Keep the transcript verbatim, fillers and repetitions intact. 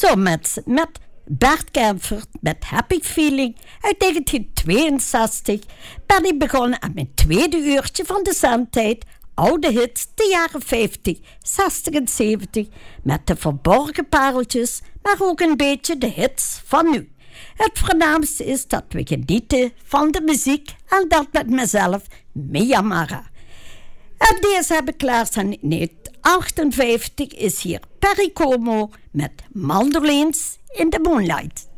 Zo mensen, met Bert Kaempfert met Happy Feeling uit negentien tweeënzestig ben ik begonnen aan mijn tweede uurtje van de zendtijd. Oude hits, de jaren vijftig, zestig en zeventig, met de verborgen pareltjes, maar ook een beetje de hits van nu. Het voornaamste is dat we genieten van de muziek en dat met mezelf, Mia Mara. En deze heb ik klaarstaan in negentien achtenvijftig is hier Perry Como met Mandolins in the Moonlight.